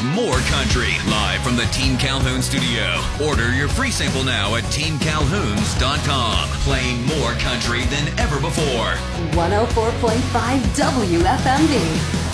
more country. Live from the Team Calhoun studio. Order your free sample now at teamcalhouns.com. Playing more country than ever before. 104.5 WFMD.